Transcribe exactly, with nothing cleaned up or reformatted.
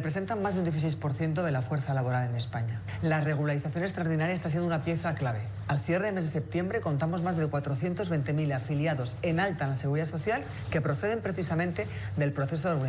representan más de un dieciséis por ciento de la fuerza laboral en España. La regularización extraordinaria está siendo una pieza clave. Al cierre del mes de septiembre contamos más de cuatrocientos veinte mil afiliados en alta en la Seguridad Social que proceden precisamente del proceso de